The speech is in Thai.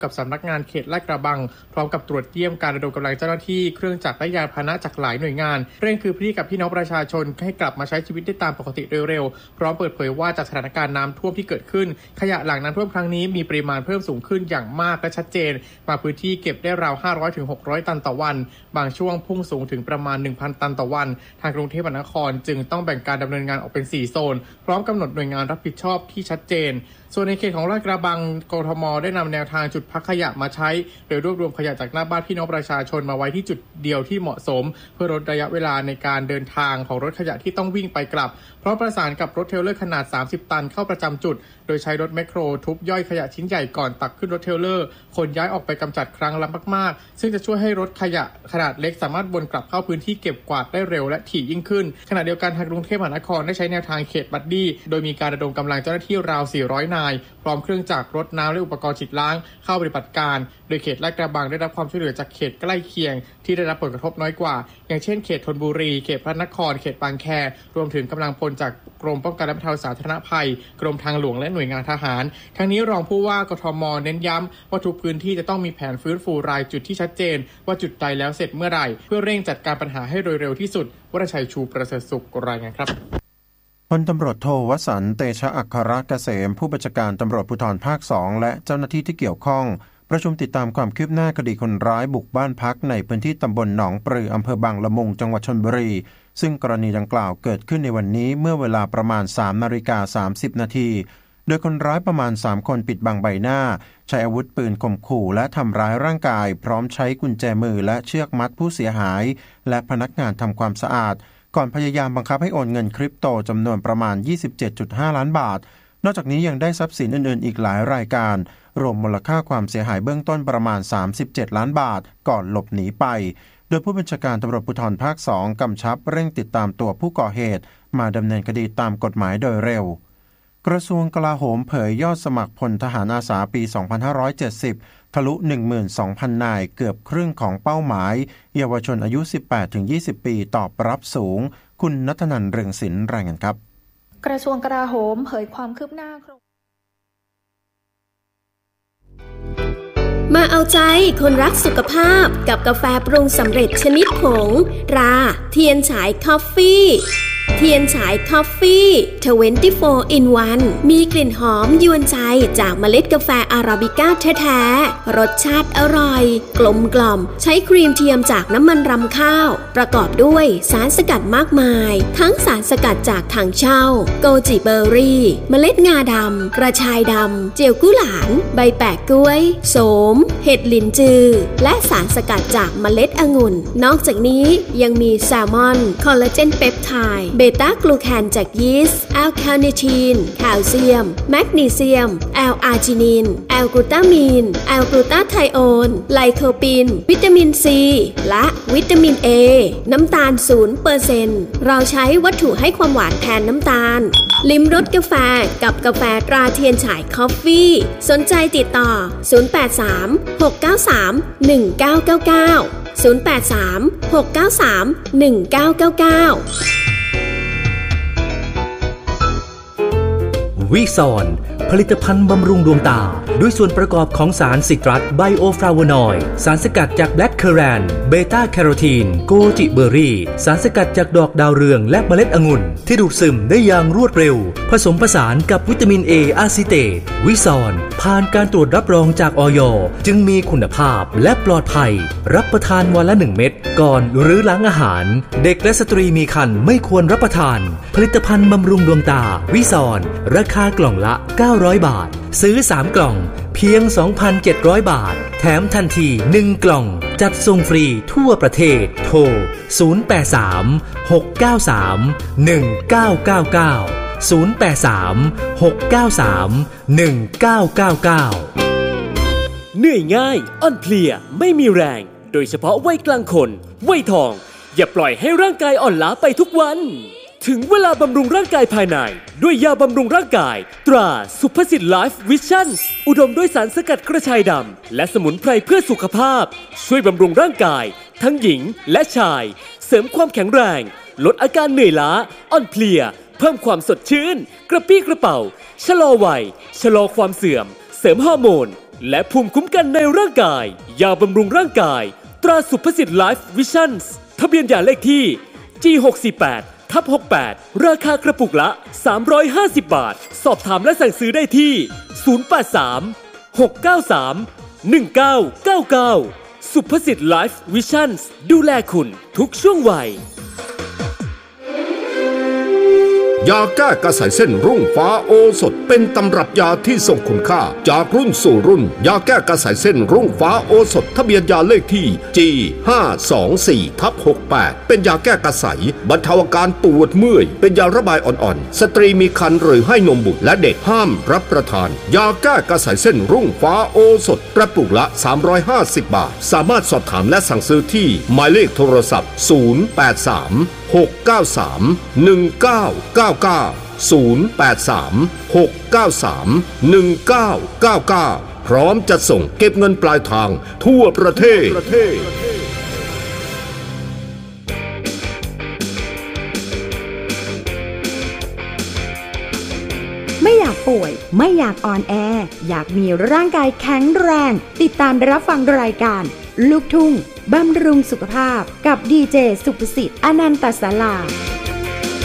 กับสำนักงานเขตลาดกระบังพร้อมกับตรวจเยี่ยมการระดมกำลังเจ้าหน้าที่เครื่องจักรและยานพาหนะจากหลายหน่วยงานเร่งคืนพื้นที่กับพี่น้องประชาชนให้กลับมาใช้ชีวิตได้ตามปกติโดยเร็วพร้อมเปิดเผยว่าจากสถานการณ์น้ำท่วมที่เกิดขึ้นขยะหลังน้ำท่วมครั้งนี้มีปริมาณเพิ่มสูงขึ้นอย่างมากและชัดเจนบางพื้นที่เก็บได้ราว 500-600 ตันต่อวันบางช่วงพุ่งสูงถึงประมาณ 1,000 ตันต่อวันทางกรุงเทพมหานครจึงต้องแบ่งการดำเนินงานออกเป็น4โซนพร้อมกำหนดหน่วยงานรับผิดชอบที่ชัดเจนส่วนในเขตของลาดกระบังกทมได้นำแนวทางจุดพักขยะมาใช้โดยรวบรวมขยะจากหน้าบ้านพี่น้องประชาชนมาไว้ที่จุดเดียวที่เหมาะสมเพื่อลดระยะเวลาในการเดินทางของรถขยะที่ต้องวิ่งไปกลับเพราะประสานกับรถเทรลเลอร์ขนาด30 ตันเข้าประจำจุดโดยใช้รถแมคโครทุบย่อยขยะชิ้นใหญ่ก่อนตักขึ้นรถเทรลเลอร์ขนย้ายออกไปกำจัดครั้งละมากๆซึ่งจะช่วยให้รถขยะขนาดเล็กสามารถวนกลับเข้าพื้นที่เก็บกวาดได้เร็วและถี่ยิ่งขึ้นขณะเดียวกันทางกรุงเทพมหานครได้ใช้แนวทางเขตบัดดี้โดยมีการระดมกำลังเจ้าหน้าที่ราว400นายพร้อมเครื่องจักรรถน้ำและอุปกรณ์ฉีดล้างเข้าปฏิบัติการโดยเขตลาดกระบังได้รับความช่วยเหลือจากเขตใกล้เคียงที่ได้รับผลกระทบน้อยกว่าอย่างเช่นเขตธนบุรีเขตพระนครเขตบางแครวมถึงกำลังพลจากกรมป้องกันและบรรเทาสาธารณภัยกรมทางหลวงและหน่วยงานทหารทั้งนี้รองผู้ว่ากทมเน้นย้ำว่าทุกพื้นที่จะต้องมีแผนฟื้นฟูรายจุดที่ชัดเจนว่าจุดใดแล้วเสร็จเมื่อไหร่เพื่อเร่งจัดการปัญหาให้โดยเร็วที่สุดวรชัยชูประเสริฐสุขรายงานครับพลตำรวจโทวสันต์เตชะอัครเกษมผู้บัญชาการตำรวจภูธรภาค2และเจ้าหน้าที่ที่เกี่ยวข้องประชุมติดตามความคืบหน้าคดีคนร้ายบุกบ้านพักในพื้นที่ตำบลหนองปลืออำเภอบางละมุงจังหวัดชลบุรีซึ่งกรณีดังกล่าวเกิดขึ้นในวันนี้เมื่อเวลาประมาณ 3:30 นาทีโดยคนร้ายประมาณ3คนปิดบังใบหน้าใช้อาวุธปืนข่มขู่และทำร้ายร่างกายพร้อมใช้กุญแจมือและเชือกมัดผู้เสียหายและพนักงานทำความสะอาดก่อนพยายามบังคับให้โอนเงินคริปโตจำนวนประมาณ 27.5 ล้านบาทนอกจากนี้ยังได้ทรัพย์สินอื่นๆอีกหลายรายการรวมมูลค่าความเสียหายเบื้องต้นประมาณ37ล้านบาทก่อนหลบหนีไปโดยผู้บัญชาการตำรวจภูธรภาค2กำชับเร่งติดตามตัวผู้ก่อเหตุมาดำเนินคดีตามกฎหมายโดยเร็วกระทรวงกลาโหมเผยยอดสมัครพลทหารอาสาปี 2570 ทะลุ 12,000 นายเกือบครึ่งของเป้าหมายเยาวชนอายุ 18-20 ปีตอบรับสูงคุณณัฐนันท์ เรืองศิลป์รายงานครับกระทรวงกลาโหมเผยความคืบหน้ามาเอาใจคนรักสุขภาพกับกาแฟปรุงสำเร็จชนิดผงตราเทียนฉายคอฟฟี่เทียนฉายคอฟฟี่24 in 1มีกลิ่นหอมยวนใจจากเมล็ดกาแฟอาราบิก้าแท้ๆรสชาติอร่อยกลมกล่อมใช้ครีมเทียมจากน้ำมันรำข้าวประกอบด้วยสารสกัดมากมายทั้งสารสกัดจากถังเช่าโกจิเบอร์รี่เมล็ดงาดำกระชายดำเจียวกุหลานใบแปะกล้วยโสมเห็ดหลินจือและสารสกัดจากเมล็ดองุ่นนอกจากนี้ยังมีแซลมอนคอลลาเจนเปปไทด์เบต้ากลูแคนจากยีสต์แอลคาเนทีนแคลเซียมแมกนีเซียมแอลอาร์จินินแอลกลูตามีนแอลกลูตาไทโอนไลโคปินวิตามินซีและวิตามินเอน้ำตาล 0% เราใช้วัตถุให้ความหวานแทนน้ำตาลลิ้มรสกาแฟกับกาแฟตราเทียนฉายคอฟฟี่สนใจติดต่อ083-693-1999 083-693-1999 วิซอนผลิตภัณฑ์บำรุงดวงตาด้วยส่วนประกอบของสารซิตรัสไบโอฟลาโวนอยด์สารสกัดจากแบล็คเคอแรนเบต้าแคโรทีนโกจิเบอร์รี่สารสกัดจากดอกดาวเรืองและเมล็ดองุ่นที่ดูดซึมได้อย่างรวดเร็วผสมผสานกับวิตามินเออะซิเตตวิซอนผ่านการตรวจรับรองจากอย.จึงมีคุณภาพและปลอดภัยรับประทานวันละ1 เม็ดก่อนหรือหลังอาหารเด็กและสตรีมีครรภ์ไม่ควรรับประทานผลิตภัณฑ์บำรุงดวงตาวิซอนราคากล่องละ900 บาทซื้อ3 กล่องเพียง 2,700 บาทแถมทันที1 กล่องจัดส่งฟรีทั่วประเทศโทร 083-693-1999 เหนื่อยง่ายอ่อนเพลียไม่มีแรงโดยเฉพาะวัยกลางคนวัยทองอย่าปล่อยให้ร่างกายอ่อนล้าไปทุกวันถึงเวลาบำรุงร่างกายภายในด้วยยาบำรุงร่างกายตราสุภสิทธิ์ไลฟ์วิชั่นอุดมด้วยสารสกัดกระชายดำและสมุนไพรเพื่อสุขภาพช่วยบำรุงร่างกายทั้งหญิงและชายเสริมความแข็งแรงลดอาการเหนื่อยล้าอ่อนเพลียเพิ่มความสดชื่นกระปรี้กระเป๋าชะลอวัยชะลอความเสื่อมเสริมฮอร์โมนและภูมิคุ้มกันในร่างกายยาบำรุงร่างกายตราสุภสิทธิ์ไลฟ์วิชั่นทะเบียนยาเลขที่ G648/68 ราคากระปุกละ350 บาทสอบถามและสั่งซื้อได้ที่083-693-1999สุภสิทธิ์ไลฟ์วิชั่นดูแลคุณทุกช่วงวัยยาแก้กระสายเส้นรุ่งฟ้าโอสถเป็นตำรับยาที่ทรงคุณค่าจากรุ่นสู่รุ่นยาแก้กระสายเส้นรุ่งฟ้าโอสถทะเบียนยาเลขที่ G524/68 เป็นยาแก้กระสายบรรเทาอาการปวดเมื่อยเป็นยาระบายอ่อนๆสตรีมีครรภ์หรือให้นมบุตรและเด็กห้ามรับประทานยาแก้กระสายเส้นรุ่งฟ้าโอสถกระปุกละ350 บาทสามารถสอบถามและสั่งซื้อที่หมายเลขโทรศัพท์083-693-1999 083-693-1999 พร้อมจะส่งเก็บเงินปลายทางทั่วประเทศไม่อยากป่วยไม่อยากอ่อนแออยากมีร่างกายแข็งแรงติดตามรับฟังรายการลูกทุ่งบำรุงสุขภาพกับดีเจสุภสิทธิ์อนันตศาลา